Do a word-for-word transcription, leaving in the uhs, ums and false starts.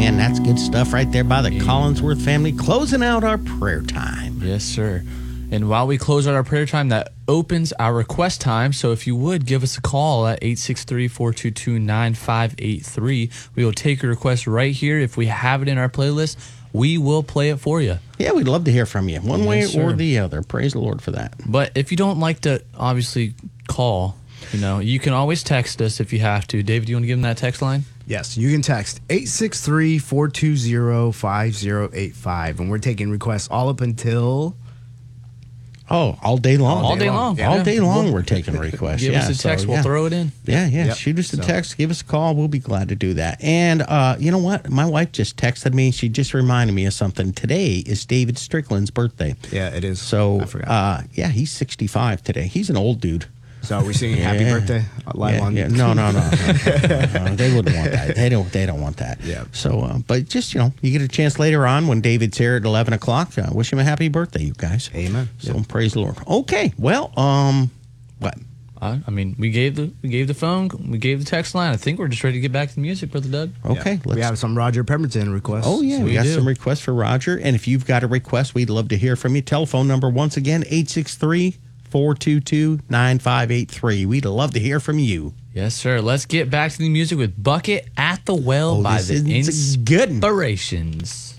Man, that's good stuff right there by the Collinsworth family, closing out our prayer time. Yes, sir. And while we close out our prayer time, that opens our request time. So if you would, give us a call at eight six three, four two two, nine five eight three. We will take your request right here. If we have it in our playlist, we will play it for you. Yeah, we'd love to hear from you, one way Yes, or sir. the other. Praise the Lord for that. But if you don't like to, obviously, call, you know, you can always text us if you have to. David, do you want to give them that text line? Yes, you can text eight six three, four two zero, five zero eight five. And we're taking requests all up until... Oh, all day long. All day long. All Yeah. day long we're taking requests. Give yeah, us a so, text. We'll yeah. throw it in. Yeah, yeah. Yep. Shoot us a So- text. Give us a call. We'll be glad to do that. And uh, you know what? My wife just texted me. She just reminded me of something. Today is David Strickland's birthday. Yeah, it is. So, I forgot. uh, yeah, he's sixty-five today. He's an old dude. So are we singing happy Yeah. birthday live Yeah, on? yeah. No, no, no, no, no, no. They wouldn't want that. They don't. They don't want that. Yeah. So, uh, but just you know, you get a chance later on when David's here at eleven o'clock. Uh, wish him a happy birthday, you guys. Amen. So Yep. praise the Lord. Okay. Well, um, what? I, I mean, we gave the we gave the phone, we gave the text line. I think we're just ready to get back to the music, Brother Doug. Okay. Yeah. We have some Roger Pemberton requests. Oh, yeah. So we we got do. some requests for Roger. And if you've got a request, we'd love to hear from you. Telephone number, once again, eight six three, four two two, nine five eight three. We'd love to hear from you. Yes, sir. Let's get back to the music with Bucket at the Well Oh, by this the is a good one. Inspirations.